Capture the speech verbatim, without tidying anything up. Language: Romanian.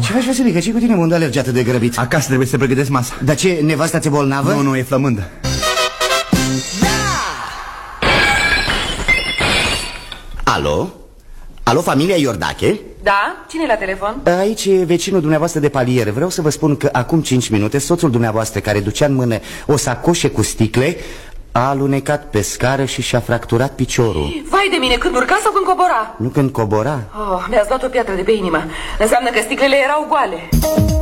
Ce faci, Vasilica? Ce-i cu tine, unde alergi atât de grăbit? Acasă trebuie să pregătesc masa. Dar ce, nevasta ți-e bolnavă? Nu, nu, e flămândă. Alo? Alo, familia Iordache? Da? Cine e la telefon? Aici e vecinul dumneavoastră de palier. Vreau să vă spun că acum cinci minute soțul dumneavoastră, care ducea în mână o sacoșe cu sticle, a alunecat pe scară și și-a fracturat piciorul. Vai de mine, când urca sau când cobora? Nu, când cobora. Oh, mi-ați luat o piatră de pe inimă. Înseamnă că sticlele erau goale.